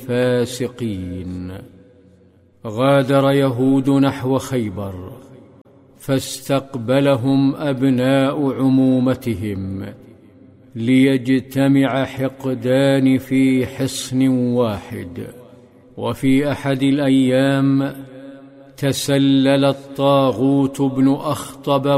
فاسقين. غادر يهود نحو خيبر، فاستقبلهم أبناء عمومتهم ليجتمع حقدان في حصن واحد. وفي أحد الأيام تسلل الطاغوت بن أخطب